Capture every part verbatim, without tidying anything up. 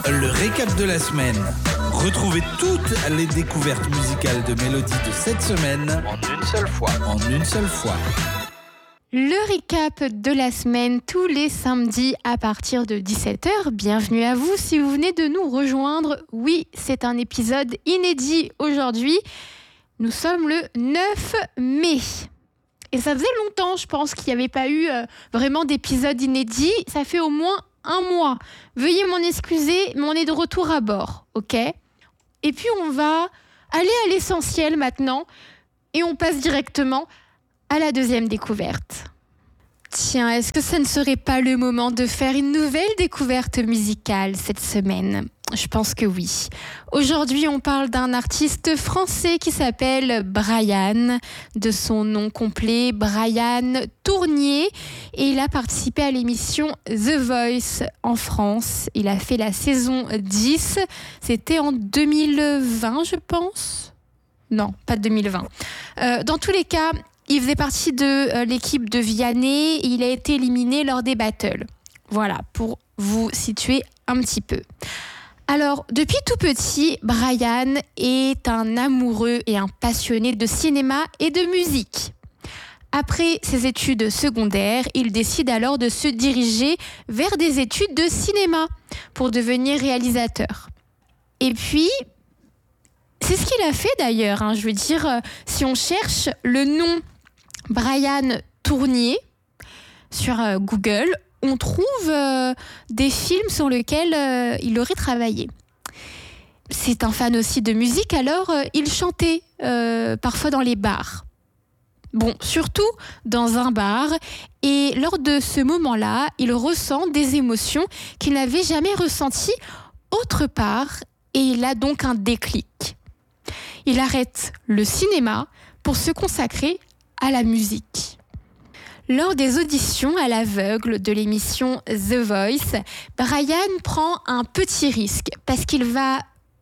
Le récap de la semaine. Retrouvez toutes les découvertes musicales de Mélodie de cette semaine en une seule fois. En une seule fois. Le récap de la semaine tous les samedis à partir de dix-sept heures. Bienvenue à vous si vous venez de nous rejoindre. Oui, c'est un épisode inédit aujourd'hui. Nous sommes le neuf mai. Et ça faisait longtemps, je pense, qu'il n'y avait pas eu euh, vraiment d'épisode inédit. Ça fait au moins un mois. Veuillez m'en excuser, mais on est de retour à bord, ok ? Et puis on va aller à l'essentiel maintenant et on passe directement à la deuxième découverte. Tiens, est-ce que ce ne serait pas le moment de faire une nouvelle découverte musicale cette semaine ? Je pense que oui. Aujourd'hui, on parle d'un artiste français qui s'appelle Bryan, de son nom complet, Bryan Tournier. Et il a participé à l'émission The Voice en France. Il a fait la saison dix. C'était en deux mille vingt, je pense. Non, pas deux mille vingt. Euh, dans tous les cas, il faisait partie de euh, l'équipe de Vianney et il a été éliminé lors des battles. Voilà, pour vous situer un petit peu. Alors, depuis tout petit, Bryan est un amoureux et un passionné de cinéma et de musique. Après ses études secondaires, il décide alors de se diriger vers des études de cinéma pour devenir réalisateur. Et puis, c'est ce qu'il a fait d'ailleurs. Hein. Je veux dire, euh, si on cherche le nom Bryan Tournier sur euh, Google, on trouve euh, des films sur lesquels euh, il aurait travaillé. C'est un fan aussi de musique, alors euh, il chantait euh, parfois dans les bars. Bon, surtout dans un bar. Et lors de ce moment-là, il ressent des émotions qu'il n'avait jamais ressenties autre part. Et il a donc un déclic. Il arrête le cinéma pour se consacrer à la musique. Lors des auditions à l'aveugle de l'émission The Voice, Bryan prend un petit risque parce qu'il va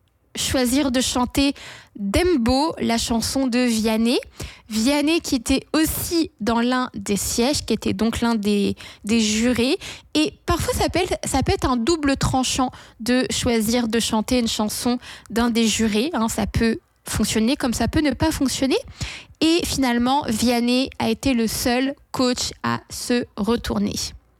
choisir de chanter Dembo, la chanson de Vianney. Vianney qui était aussi dans l'un des sièges, qui était donc l'un des, des jurés. Et parfois, ça peut, être, ça peut être un double tranchant de choisir de chanter une chanson d'un des jurés. Hein, ça peut fonctionner comme ça peut ne pas fonctionner. Et finalement, Vianney a été le seul coach à se retourner.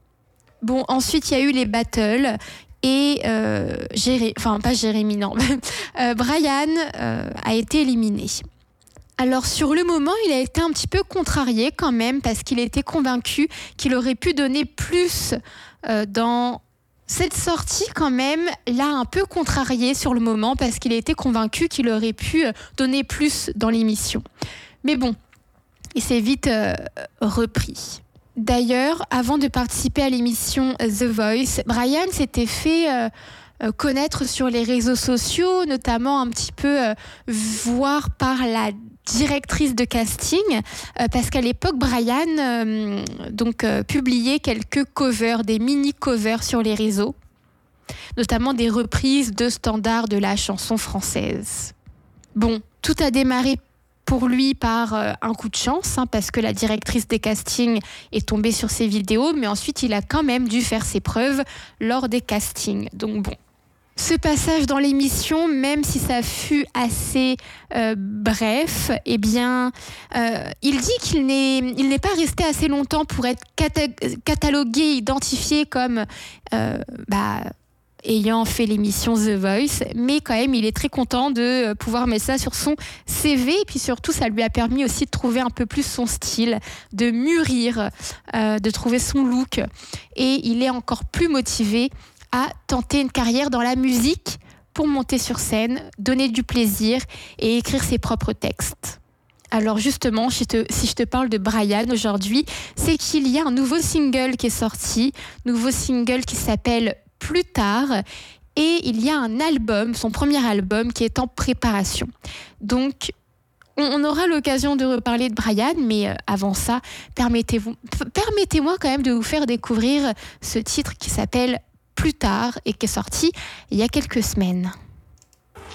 Bon, ensuite, il y a eu les battles. Et euh, Jéré... enfin, pas Jérémy, non. euh, Bryan euh, a été éliminé. Alors, sur le moment, il a été un petit peu contrarié quand même, parce qu'il était convaincu qu'il aurait pu donner plus euh, dans cette sortie quand même. L'a un peu contrarié sur le moment, parce qu'il a été convaincu qu'il aurait pu donner plus dans l'émission. Mais bon, il s'est vite euh, repris. D'ailleurs, avant de participer à l'émission The Voice, Bryan s'était fait euh, euh, connaître sur les réseaux sociaux, notamment un petit peu euh, voir par la directrice de casting, euh, parce qu'à l'époque, Bryan euh, donc, euh, publiait quelques covers, des mini-covers sur les réseaux, notamment des reprises de standards de la chanson française. Bon, tout a démarré pour lui par euh, un coup de chance, hein, parce que la directrice des castings est tombée sur ses vidéos, mais ensuite il a quand même dû faire ses preuves lors des castings. Donc bon, ce passage dans l'émission, même si ça fut assez euh, bref, eh bien, euh, il dit qu'il n'est, il n'est pas resté assez longtemps pour être cata- catalogué, identifié comme euh, bah, ayant fait l'émission The Voice, mais quand même il est très content de pouvoir mettre ça sur son C V, et puis surtout ça lui a permis aussi de trouver un peu plus son style, de mûrir, euh, de trouver son look, et il est encore plus motivé à tenter une carrière dans la musique pour monter sur scène, donner du plaisir et écrire ses propres textes. Alors justement, si, te, si je te parle de Bryan aujourd'hui, c'est qu'il y a un nouveau single qui est sorti, nouveau single qui s'appelle Plus tard, et il y a un album, son premier album, qui est en préparation. Donc, on, on aura l'occasion de reparler de Bryan, mais euh, avant ça, permettez-vous, permettez-moi quand même de vous faire découvrir ce titre qui s'appelle Plus tard et qui est sorti il y a quelques semaines.